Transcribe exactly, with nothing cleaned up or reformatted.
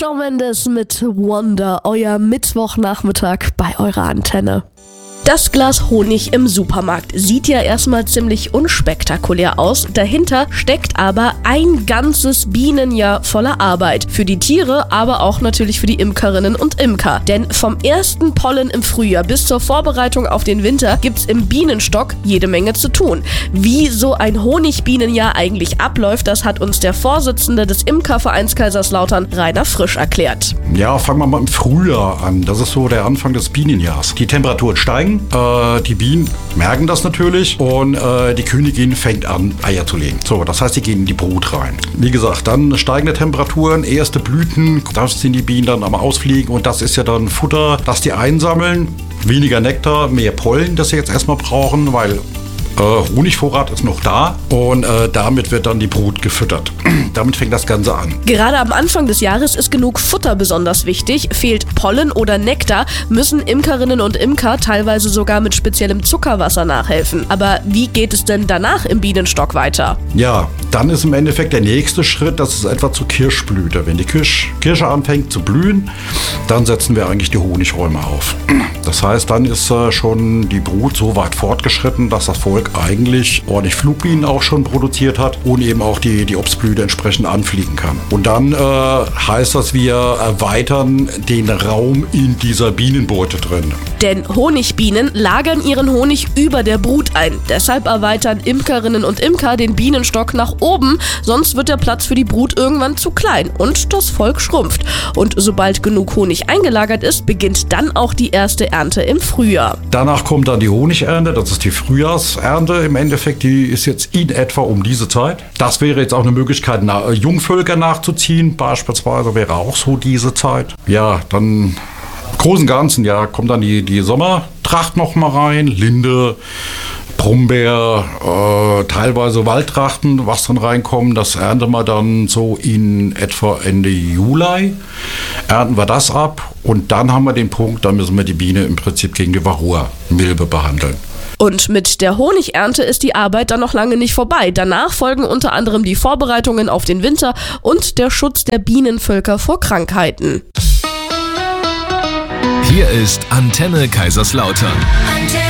Shawn Mendes mit Wonder, euer Mittwochnachmittag bei eurer Antenne. Das Glas Honig im Supermarkt sieht ja erstmal ziemlich unspektakulär aus, dahinter steckt aber ein ganzes Bienenjahr voller Arbeit. Für die Tiere, aber auch natürlich für die Imkerinnen und Imker. Denn vom ersten Pollen im Frühjahr bis zur Vorbereitung auf den Winter gibt's im Bienenstock jede Menge zu tun. Wie so ein Honigbienenjahr eigentlich abläuft, das hat uns der Vorsitzende des Imkervereins Kaiserslautern, Rainer Frisch, erklärt. Ja, fangen wir mal im Frühjahr an. Das ist so der Anfang des Bienenjahrs. Die Temperaturen steigen. Äh, die Bienen merken das natürlich und äh, die Königin fängt an, Eier zu legen. So, das heißt, sie gehen in die Brut rein. Wie gesagt, dann steigende Temperaturen, erste Blüten, da sind die Bienen dann am Ausfliegen und das ist ja dann Futter, das die einsammeln. Weniger Nektar, mehr Pollen, das sie jetzt erstmal brauchen, weil Äh, Honigvorrat ist noch da und äh, damit wird dann die Brut gefüttert. Damit fängt das Ganze an. Gerade am Anfang des Jahres ist genug Futter besonders wichtig. Fehlt Pollen oder Nektar, müssen Imkerinnen und Imker teilweise sogar mit speziellem Zuckerwasser nachhelfen. Aber wie geht es denn danach im Bienenstock weiter? Ja, dann ist im Endeffekt der nächste Schritt, das ist etwa zur Kirschblüte. Wenn die Kirsch, Kirsche anfängt zu blühen, dann setzen wir eigentlich die Honigräume auf. Das heißt, dann ist äh, schon die Brut so weit fortgeschritten, dass das Volk eigentlich ordentlich Flugbienen auch schon produziert hat und eben auch die, die Obstblüte entsprechend anfliegen kann. Und dann äh, heißt das, wir erweitern den Raum in dieser Bienenbeute drin. Denn Honigbienen lagern ihren Honig über der Brut ein. Deshalb erweitern Imkerinnen und Imker den Bienenstock nach oben, sonst wird der Platz für die Brut irgendwann zu klein und das Volk schrumpft. Und sobald genug Honig eingelagert ist, beginnt dann auch die erste Ernte im Frühjahr. Danach kommt dann die Honigernte, das ist die Frühjahrsernte im Endeffekt, die ist jetzt in etwa um diese Zeit. Das wäre jetzt auch eine Möglichkeit, na, Jungvölker nachzuziehen, beispielsweise wäre auch so diese Zeit. Ja, dann im Großen und Ganzen, ja, kommt dann die, die Sommertracht noch mal rein, Linde, Brombeer, äh, teilweise Waldtrachten, was dann reinkommt, das ernten wir dann so in etwa Ende Juli. Ernten wir das ab und dann haben wir den Punkt, da müssen wir die Biene im Prinzip gegen die Varroa-Milbe behandeln. Und mit der Honigernte ist die Arbeit dann noch lange nicht vorbei. Danach folgen unter anderem die Vorbereitungen auf den Winter und der Schutz der Bienenvölker vor Krankheiten. Hier ist Antenne Kaiserslautern.